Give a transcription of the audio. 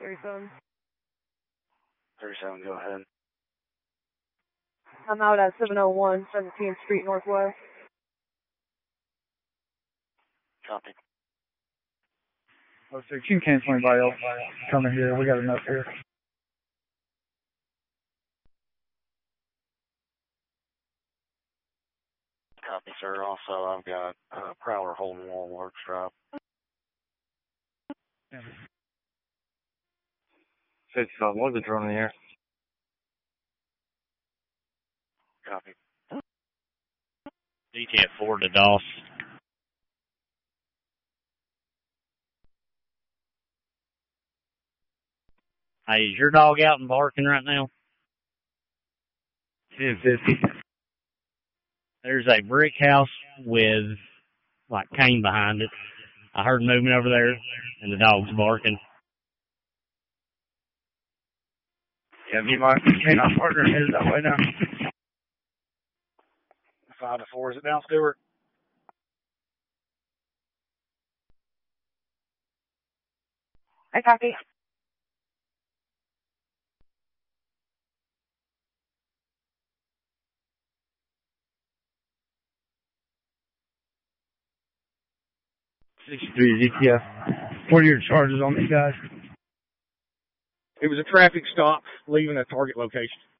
37. 37, go ahead. I'm out at 701 17th Street Northwest. Copy. Oh, 6, you can cancel anybody else coming here. We got enough here. Copy, sir. Also, I've got Prowler holding wall work strap. 55, what's the drone in the air? Copy. DT at 4 to DOS. Hey, is your dog out and barking right now? 1050. There's a brick house with, like, cane behind it. I heard movement over there, and the dog's barking. Yeah, me and my partner headed that way now. 5 to 4, is it down, Stewart? I copy. '63 ZTF. What are your charges on these guys? It was a traffic stop leaving a target location.